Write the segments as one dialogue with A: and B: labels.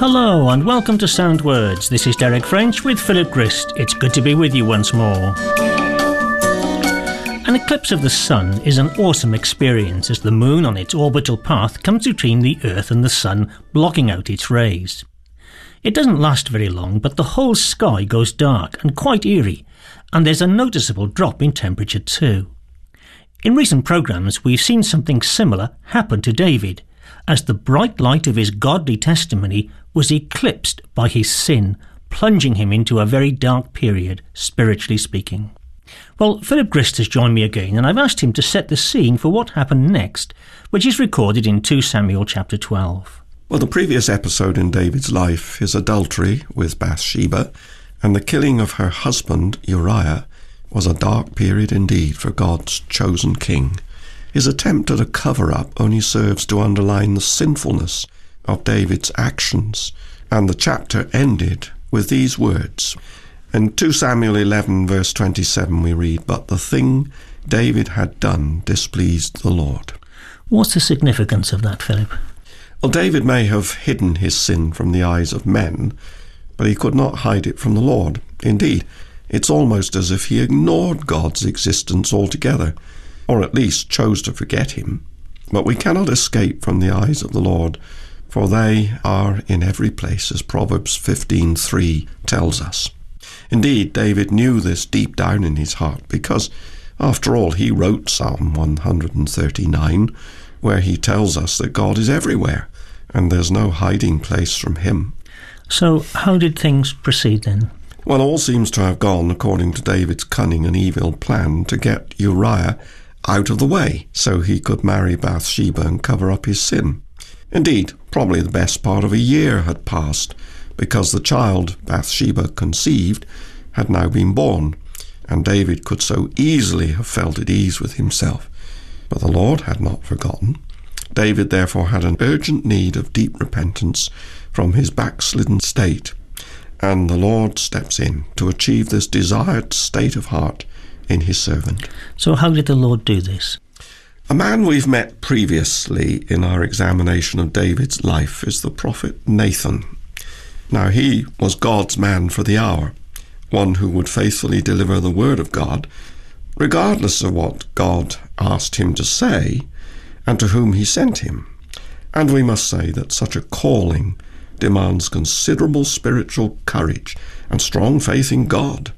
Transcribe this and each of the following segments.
A: Hello and welcome to Sound Words. This is Derek French with Philip Grist. It's good to be with you once more. An eclipse of the sun is an awesome experience as the moon on its orbital path comes between the Earth and the sun, blocking out its rays. It doesn't last very long, but the whole sky goes dark and quite eerie, and there's a noticeable drop in temperature too. In recent programmes, we've seen something similar happen to David, as the bright light of his godly testimony was eclipsed by his sin, plunging him into a very dark period, spiritually speaking. Well, Philip Grist has joined me again, and I've asked him to set the scene for what happened next, which is recorded in 2 Samuel chapter 12.
B: Well, the previous episode in David's life, his adultery with Bathsheba and the killing of her husband Uriah, was a dark period indeed for God's chosen king. His attempt at a cover-up only serves to underline the sinfulness of David's actions, and the chapter ended with these words. In 2 Samuel 11 verse 27 we read, "But the thing David had done displeased the Lord."
A: What's the significance of that, Philip?
B: Well, David may have hidden his sin from the eyes of men, but he could not hide it from the Lord. Indeed, it's almost as if he ignored God's existence altogether, or at least chose to forget him. But we cannot escape from the eyes of the Lord, for they are in every place, as Proverbs 15:3 tells us. Indeed, David knew this deep down in his heart, because, after all, he wrote Psalm 139, where he tells us that God is everywhere, and there's no hiding place from him.
A: So, how did things proceed then?
B: Well, all seems to have gone according to David's cunning and evil plan to get Uriah out of the way, so he could marry Bathsheba and cover up his sin. Indeed, probably the best part of a year had passed, because the child Bathsheba conceived had now been born, and David could so easily have felt at ease with himself. But the Lord had not forgotten. David therefore had an urgent need of deep repentance from his backslidden state, and the Lord steps in to achieve this desired state of heart in his servant.
A: So how did the Lord do this?
B: A man we've met previously in our examination of David's life is the prophet Nathan. Now, he was God's man for the hour, one who would faithfully deliver the word of God, regardless of what God asked him to say and to whom he sent him. And we must say that such a calling demands considerable spiritual courage and strong faith in God.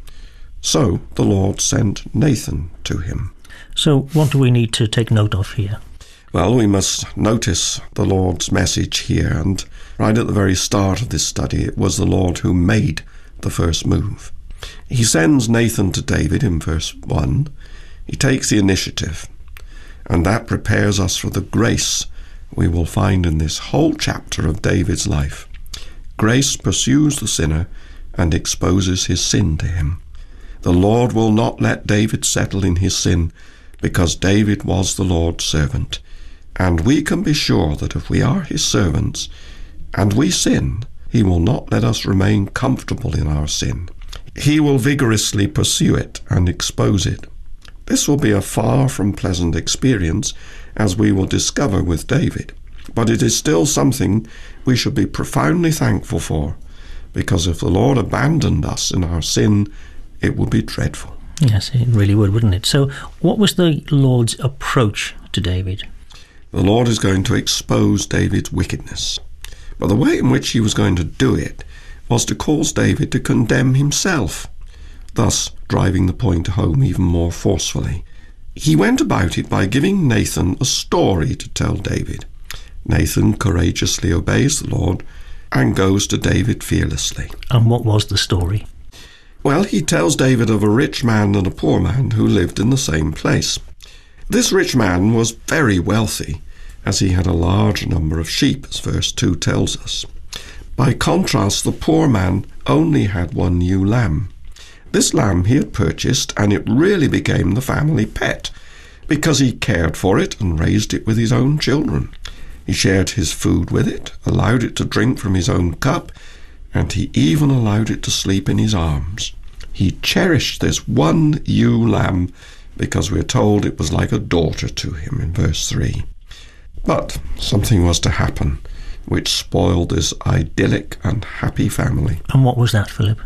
B: So the Lord sent Nathan to him.
A: So what do we need to take note of here?
B: Well, we must notice the Lord's message here, and right at the very start of this study, it was the Lord who made the first move. He sends Nathan to David in verse 1. He takes the initiative, and that prepares us for the grace we will find in this whole chapter of David's life. Grace pursues the sinner and exposes his sin to him. The Lord will not let David settle in his sin, because David was the Lord's servant. And we can be sure that if we are his servants and we sin, he will not let us remain comfortable in our sin. He will vigorously pursue it and expose it. This will be a far from pleasant experience, as we will discover with David. But it is still something we should be profoundly thankful for, because if the Lord abandoned us in our sin, it would be dreadful.
A: Yes, it really would, wouldn't it? So what was the Lord's approach to David?
B: The Lord is going to expose David's wickedness. But the way in which he was going to do it was to cause David to condemn himself, thus driving the point home even more forcefully. He went about it by giving Nathan a story to tell David. Nathan courageously obeys the Lord and goes to David fearlessly.
A: And what was the story?
B: Well, he tells David of a rich man and a poor man who lived in the same place. This rich man was very wealthy, as he had a large number of sheep, as verse 2 tells us. By contrast, the poor man only had one ewe lamb. This lamb he had purchased, and it really became the family pet, because he cared for it and raised it with his own children. He shared his food with it, allowed it to drink from his own cup, and he even allowed it to sleep in his arms. He cherished this one ewe lamb because we're told it was like a daughter to him in verse 3. But something was to happen. which spoiled this idyllic and happy family.
A: And what was that, Philip?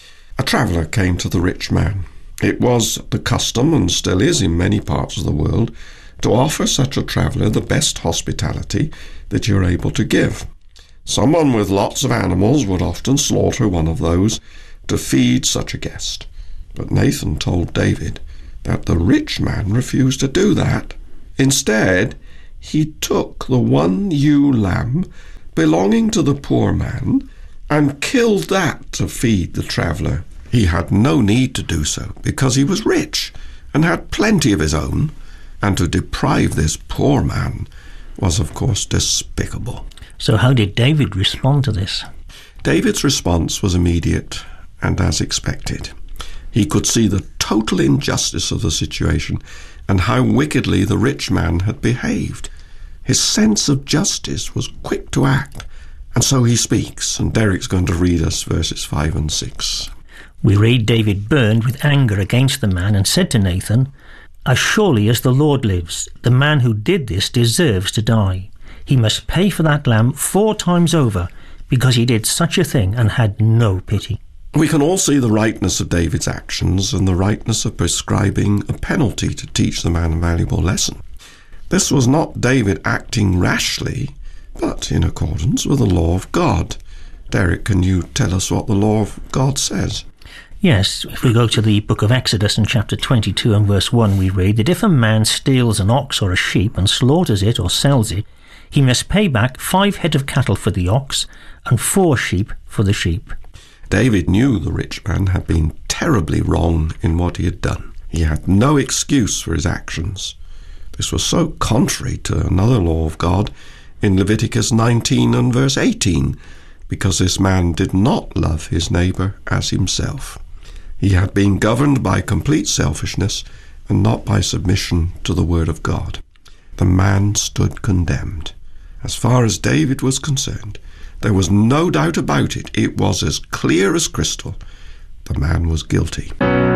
B: A traveller came to the rich man. It was the custom, and still is in many parts of the world, to offer such a traveller the best hospitality that you're able to give. Someone with lots of animals would often slaughter one of those to feed such a guest. But Nathan told David that the rich man refused to do that. Instead, he took the one ewe lamb belonging to the poor man and killed that to feed the traveller. He had no need to do so because he was rich and had plenty of his own, and to deprive this poor man was, of course, despicable.
A: So how did David respond to this?
B: David's response was immediate and as expected. He could see the total injustice of the situation and how wickedly the rich man had behaved. His sense of justice was quick to act, and so he speaks, and Derek's going to read us verses 5 and 6.
A: We read, David burned with anger against the man and said to Nathan, "As surely as the Lord lives, the man who did this deserves to die. He must pay for that lamb 4 times over, because he did such a thing and had no pity."
B: We can all see the rightness of David's actions and the rightness of prescribing a penalty to teach the man a valuable lesson. This was not David acting rashly, but in accordance with the law of God. Derek, can you tell us what the law of God says?
A: Yes, if we go to the book of Exodus in chapter 22 and verse 1, we read that if a man steals an ox or a sheep and slaughters it or sells it, he must pay back 5 head of cattle for the ox and 4 sheep for the sheep.
B: David knew the rich man had been terribly wrong in what he had done. He had no excuse for his actions. This was so contrary to another law of God in Leviticus 19 and verse 18, because this man did not love his neighbour as himself. He had been governed by complete selfishness and not by submission to the word of God. The man stood condemned. As far as David was concerned, there was no doubt about it. It was as clear as crystal. The man was guilty.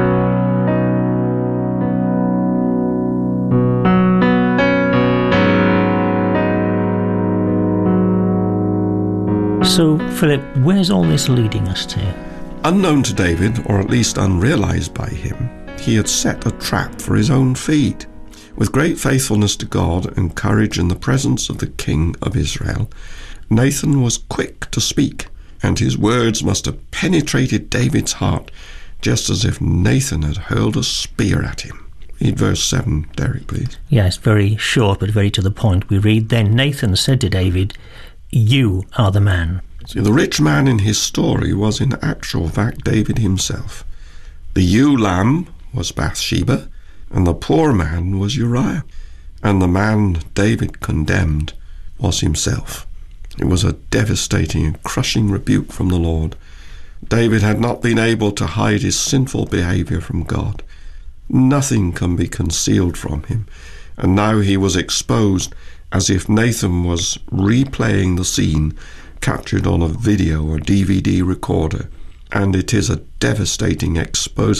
A: So, Philip, where's all this leading us to?
B: Unknown to David, or at least unrealized by him, he had set a trap for his own feet. With great faithfulness to God and courage in the presence of the King of Israel, Nathan was quick to speak, and his words must have penetrated David's heart, just as if Nathan had hurled a spear at him. Read verse 7, Derek, please.
A: Yes, very short but very to the point. We read, "Then Nathan said to David, 'You are the man.'"
B: See, the rich man in his story was in actual fact David himself. The ewe lamb was Bathsheba, and the poor man was Uriah, and the man David condemned was himself. It was a devastating and crushing rebuke from the Lord. David had not been able to hide his sinful behaviour from God. Nothing can be concealed from him, and now he was exposed as if Nathan was replaying the scene captured on a video or DVD recorder, and it is a devastating expose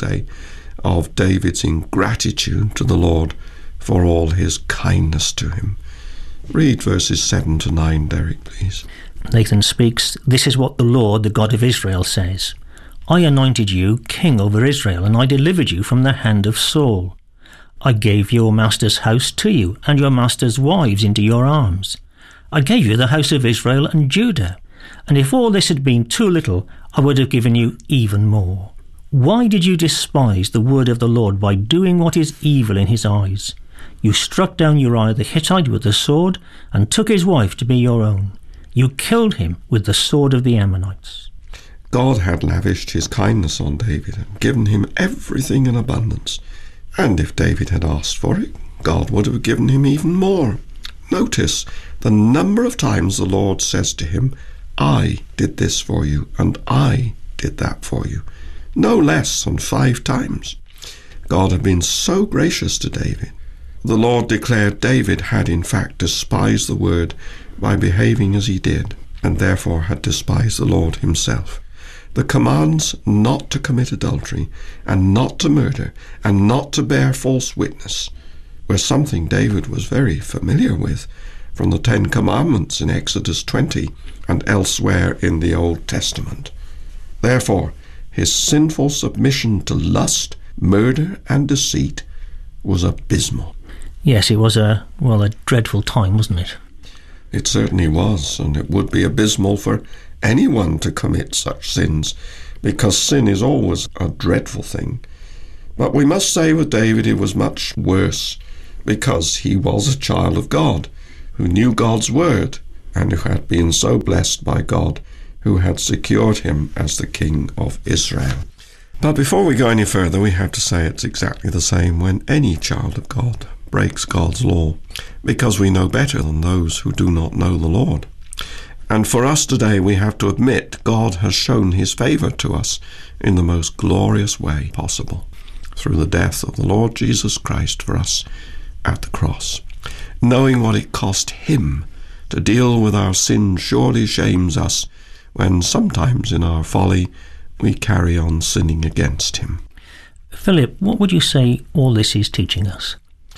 B: of David's ingratitude to the Lord for all his kindness to him. Read verses 7 to 9, Derek, please.
A: Nathan speaks, "This is what the Lord, the God of Israel, says. I anointed you king over Israel, and I delivered you from the hand of Saul. I gave your master's house to you, and your master's wives into your arms. I gave you the house of Israel and Judah, and if all this had been too little, I would have given you even more. Why did you despise the word of the Lord by doing what is evil in his eyes? You struck down Uriah the Hittite with the sword, and took his wife to be your own. You killed him with the sword of the Ammonites."
B: God had lavished his kindness on David and given him everything in abundance. And if David had asked for it, God would have given him even more. Notice the number of times the Lord says to him, "I did this for you, and I did that for you." No less than 5 times. God had been so gracious to David. The Lord declared David had in fact despised the word by behaving as he did, and therefore had despised the Lord himself. The commands not to commit adultery, and not to murder, and not to bear false witness were something David was very familiar with. from the Ten Commandments in Exodus 20 and elsewhere in the Old Testament. Therefore, his sinful submission to lust, murder and deceit was abysmal.
A: Yes, it was a dreadful time, wasn't it?
B: It certainly was, and it would be abysmal for anyone to commit such sins, because sin is always a dreadful thing. But we must say with David it was much worse, because he was a child of God, who knew God's word, and who had been so blessed by God, who had secured him as the king of Israel. But before we go any further, we have to say it's exactly the same when any child of God breaks God's law, because we know better than those who do not know the Lord. And for us today, we have to admit God has shown his favour to us in the most glorious way possible, through the death of the Lord Jesus Christ for us at the cross. Knowing what it cost him to deal with our sin surely shames us when sometimes in our folly we carry on sinning against him.
A: Philip, what would you say all this is teaching us?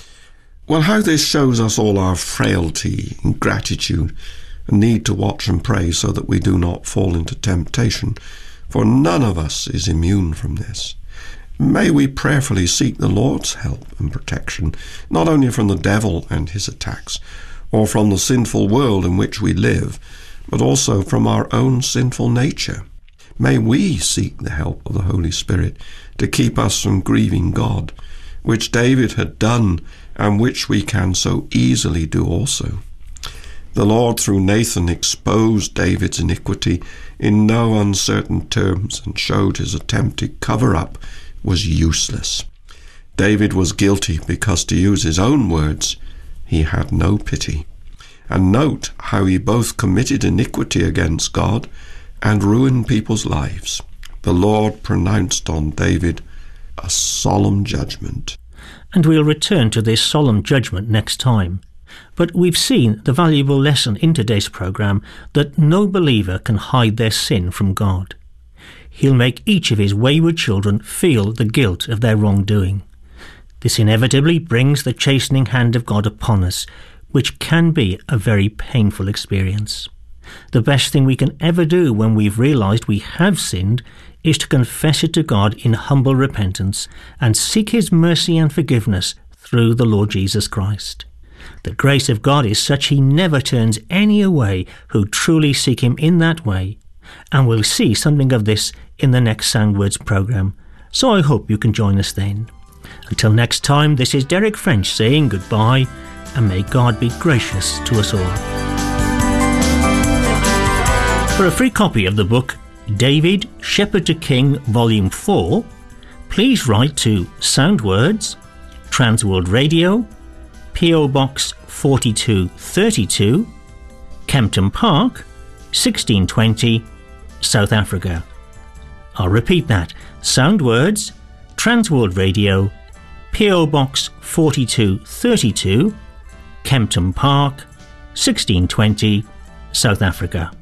B: Well, how this shows us all our frailty, ingratitude, and need to watch and pray so that we do not fall into temptation, for none of us is immune from this. May we prayerfully seek the Lord's help and protection, not only from the devil and his attacks, or from the sinful world in which we live, but also from our own sinful nature. May we seek the help of the Holy Spirit to keep us from grieving God, which David had done and which we can so easily do also. The Lord through Nathan exposed David's iniquity in no uncertain terms and showed his attempted cover-up was useless. David was guilty because, to use his own words, he had no pity. And note how he both committed iniquity against God and ruined people's lives. The Lord pronounced on David a solemn judgment.
A: And we'll return to this solemn judgment next time. But we've seen the valuable lesson in today's programme that no believer can hide their sin from God. He'll make each of his wayward children feel the guilt of their wrongdoing. This inevitably brings the chastening hand of God upon us, which can be a very painful experience. The best thing we can ever do when we've realised we have sinned is to confess it to God in humble repentance and seek his mercy and forgiveness through the Lord Jesus Christ. The grace of God is such he never turns any away who truly seek him in that way, and we'll see something of this in the next Sound Words programme, so I hope you can join us then. Until next time, this is Derek French saying goodbye, and may God be gracious to us all. For a free copy of the book David, Shepherd to King, Volume 4, please write to Sound Words, Transworld Radio, P.O. Box 4232, Kempton Park, 1620, South Africa. I'll repeat that. Sound Words, Transworld Radio, P.O. Box 4232, Kempton Park, 1620, South Africa.